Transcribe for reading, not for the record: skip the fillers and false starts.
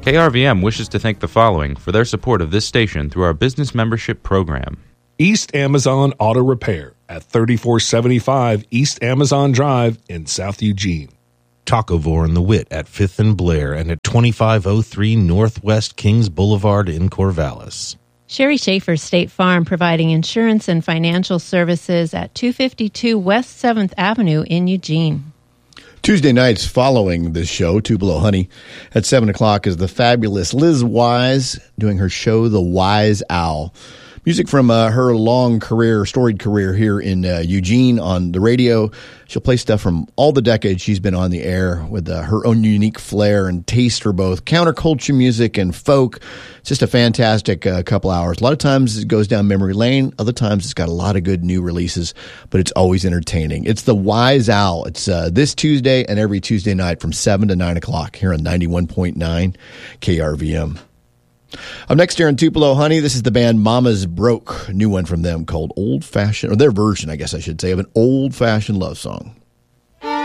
KRVM wishes to thank the following for their support of this station through our business membership program. East Amazon Auto Repair at 3475 East Amazon Drive in South Eugene. Tacovore and the Wit at 5th and Blair and at 2503 Northwest Kings Boulevard in Corvallis. Sherry Schaefer State Farm providing insurance and financial services at 252 West 7th Avenue in Eugene. Tuesday nights following this show, Tupelo Honey, at 7 o'clock is the fabulous Liz Wise doing her show, The Wise Owl. Music from her long career, storied career here in Eugene on the radio. She'll play stuff from all the decades she's been on the air with her own unique flair and taste for both counterculture music and folk. It's just a fantastic couple hours. A lot of times it goes down memory lane. Other times it's got a lot of good new releases, but it's always entertaining. It's The Wise Owl. It's this Tuesday and every Tuesday night from 7 to 9 o'clock here on 91.9 KRVM. Up next here on Tupelo Honey, this is the band Mama's Broke. A new one from them called Old Fashioned, or their version, I guess I should say, of an old-fashioned love song.